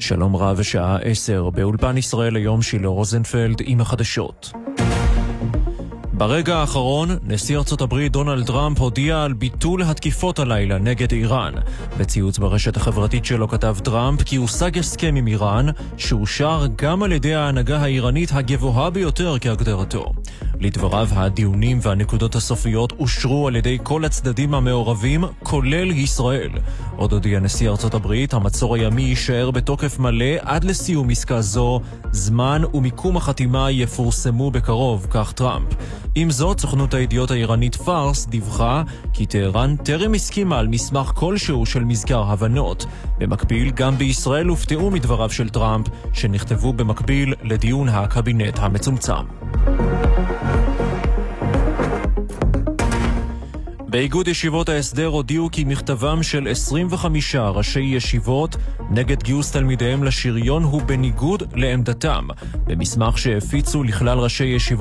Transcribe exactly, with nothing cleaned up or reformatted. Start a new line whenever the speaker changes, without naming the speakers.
שלום רב, שעה עשר, באולפן ישראל היום שילה רוזנפלד עם החדשות. ברגע האחרון, נשיא ארצות הברית דונלד טראמפ הודיע על ביטול התקיפות הלילה נגד איראן. בציוץ ברשת החברתית שלו כתב טראמפ כי הושג הסכם עם איראן, שאושר גם על ידי ההנהגה האיראנית הגבוהה ביותר כהגדרתו. לדבריו, הדיונים והנקודות הסופיות אושרו על ידי כל הצדדים המעורבים, כולל ישראל. עוד הודיע נשיא ארצות הברית, המצור הימי יישאר בתוקף מלא עד לסיום עסקה זו, זמן ומיקום החתימה יפורסמו בקרוב, כך טראמפ. עם זאת, סוכנות הידיעות האיראנית פארס דיווחה כי טהרן טרם הסכימה על מסמך כלשהו של מזכר הבנות. במקביל, גם בישראל הופתעו מדבריו של טראמפ, שנכתבו במקביל לדיון הקבינט המצומצם. באיגוד ישיבות ההסדר הודיעו כי מכתבם של עשרים וחמישה ראשי ישיבות נגד גיוס תלמידיהם לשריון הוא בניגוד לעמדתם. במסמך שהפיצו לכלל ראשי ישיבות